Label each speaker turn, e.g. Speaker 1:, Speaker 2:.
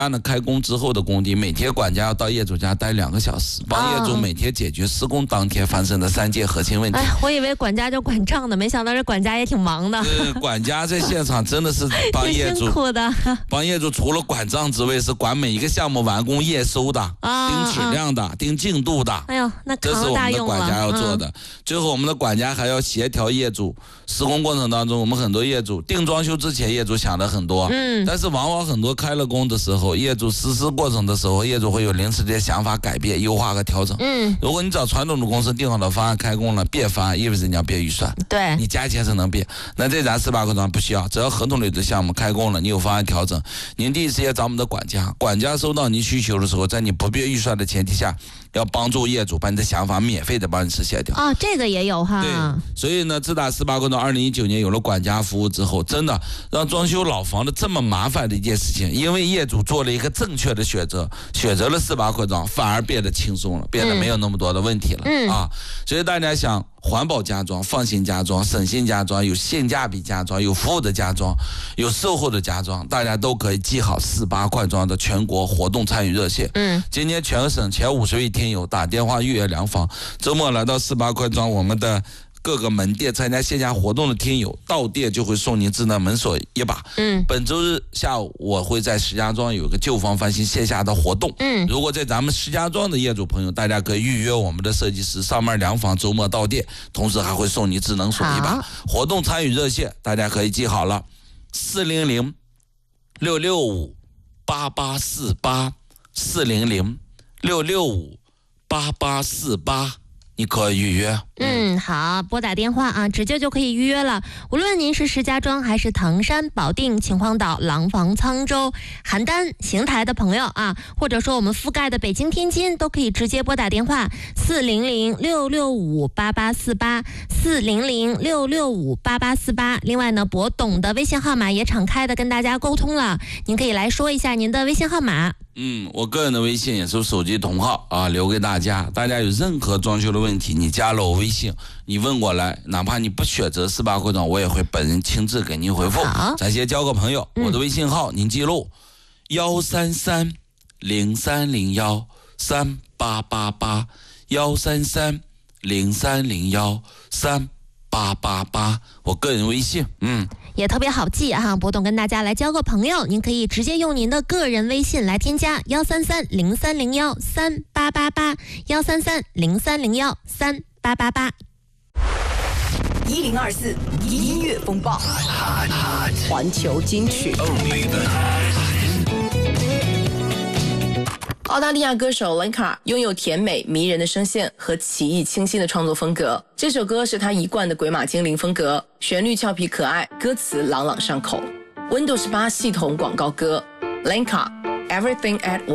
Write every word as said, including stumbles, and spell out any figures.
Speaker 1: 按了开工之后的工地，每天管家要到业主家待两个小时，帮业主每天解决施工当天发生的三件核心问题。
Speaker 2: 哎，我以为管家就管账的，没想到这管家也挺忙的。
Speaker 1: 呃，管家在现场真的是帮业主，
Speaker 2: 辛苦的。
Speaker 1: 帮业主除了管账之外，是管每一个项目完工验收的，
Speaker 2: 啊、
Speaker 1: 盯质量的，盯进度的。
Speaker 2: 哎呦，那
Speaker 1: 这是我们的管家要做的。嗯、最后，我们的管家还要协调业主。施工过程当中，我们很多业主定装修之前，业主想的很多，嗯，但是往往很多开了工的时候，业主实施过程的时候，业主会有临时的想法改变、优化和调整。嗯，如果你找传统的公司定好的方案开工了，变方案意味着你要变预算，
Speaker 2: 对，
Speaker 1: 你加钱是能变。那这咱四八块砖不需要，只要合同里的项目开工了，你有方案调整，您第一时间找我们的管家，管家收到您需求的时候，在你不变预算的前提下，要帮助业主把你的想法免费的帮你实现掉。
Speaker 2: 哦，这个也有哈。
Speaker 1: 对，所以呢，自打四八块砖二零一九年有了管家服务之后，真的让装修老房子这么麻烦的一件事情，因为业主做了一个正确的选择，选择了四八块砖，反而变得轻松了，变得没有那么多的问题了、嗯、啊。所以大家想环保家装、放心家装、省心家装、有性价比家装、有服务的家装、有售后的家装，大家都可以记好四八块砖的全国活动参与热线。嗯，今年全省前五十位听友打电话预约量房，周末来到四八块砖我们的各个门店参加线下活动的听友，到店就会送您智能门锁一把。嗯，本周日下午我会在石家庄有个旧房翻新线下的活动。嗯，如果在咱们石家庄的业主朋友，大家可以预约我们的设计师上门量房，周末到店，同时还会送你智能锁一把。活动参与热线大家可以记好了，四零零六六五八八四八，四零零六六五八八四八。你可以预约。
Speaker 2: 嗯，好，拨打电话啊，直接就可以预约了。无论您是石家庄还是唐山、保定、秦皇岛、廊坊、沧州、邯郸、邢台的朋友啊，或者说我们覆盖的北京、天津，都可以直接拨打电话四零零六六五八八四八，四零零六六五八八四八。另外呢，博董的微信号码也敞开的跟大家沟通了，您可以来说一下您的微信号码。
Speaker 1: 嗯，我个人的微信也是手机同号啊，留给大家。大家有任何装修的问题，你加了我微信，你问过来，哪怕你不选择四八块砖，我也会本人亲自给您回复。咱先交个朋友，嗯、我的微信号您记录：幺三三零三零幺三八八八，幺三三零三零幺三八八八，我个人微信，嗯。
Speaker 2: 也特别好记啊！博董跟大家来交个朋友，您可以直接用您的个人微信来添加幺三三零三零幺三八八八，幺三三零三零幺三八八八。
Speaker 3: 一零二四音乐风暴，环球金曲。澳大利亚歌手 Lenka 拥有甜美迷人的声线和奇异清新的创作风格，这首歌是他一贯的鬼马精灵风格，旋律俏皮可爱，歌词朗朗上口。Windows 八系统广告歌 Lenka Everything at